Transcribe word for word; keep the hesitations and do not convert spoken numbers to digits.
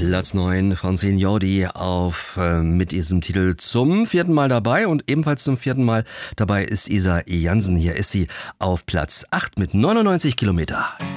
Platz neun von Seniordi auf äh, mit diesem Titel zum vierten Mal dabei und ebenfalls zum vierten Mal dabei ist Isa Jansen. Hier ist sie auf Platz acht mit neunundneunzig Kilometer.